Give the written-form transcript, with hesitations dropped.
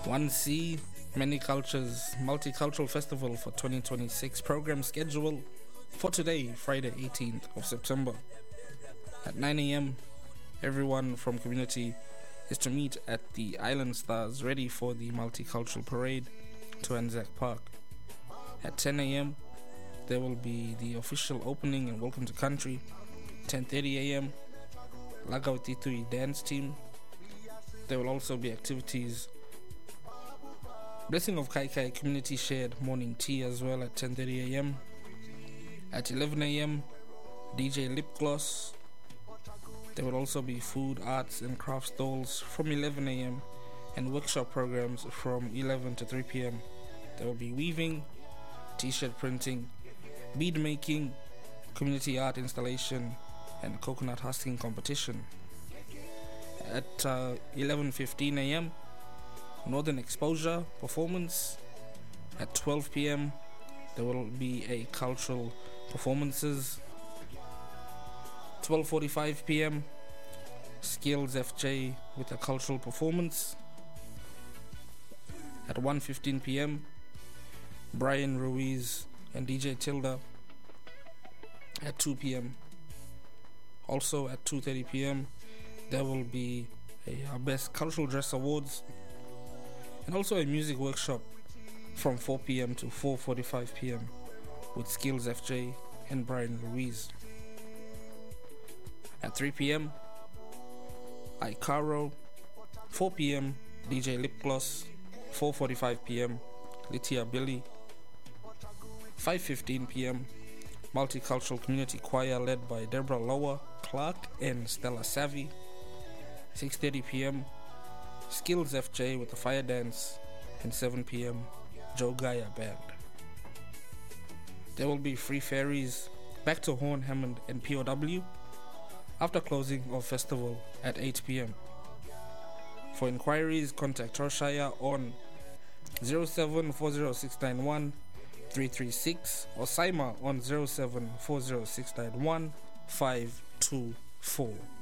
1C Many Cultures Multicultural Festival for 2026 program schedule for today, Friday 18th of September. At 9 a.m., everyone from community is to meet at the Island Stars ready for the multicultural parade to Anzac Park. At 10 a.m., there will be the official opening and welcome to country. 10:30 a.m., Lagautitui dance team. There will also be activities. Blessing of Kai Kai community shared morning tea as well at 10:30 a.m. At 11 a.m., DJ Lip Gloss. There will also be food, arts and craft stalls from 11 a.m. and workshop programs from 11 to 3 p.m. There will be weaving, t-shirt printing, bead making, community art installation and coconut husking competition. At 11:15 a.m., Northern Exposure performance. At 12 p.m., there will be a cultural performances. 12:45 p.m., Skills FJ with a cultural performance. At 1:15 p.m., Brian Ruiz and DJ Tilda. At 2 p.m. Also at 2:30 p.m., there will be a Best Cultural Dress Awards and also a music workshop from 4 p.m. to 4:45 p.m. with Skills FJ and Brian Ruiz. At 3 p.m., Icaro. 4 p.m., DJ Lip Gloss. 4:45 p.m., Litia Billy. 5:15 p.m., Multicultural Community Choir led by Deborah Lower, Clark and Stella Savvy. 6:30 p.m., Skills FJ with the Fire Dance, and 7 p.m., Joe Gaia Band. There will be free ferries back to Horn, Hammond and POW after closing of festival at 8 p.m. For inquiries, contact Torshire on 0740691336 or Saima on 0740691524.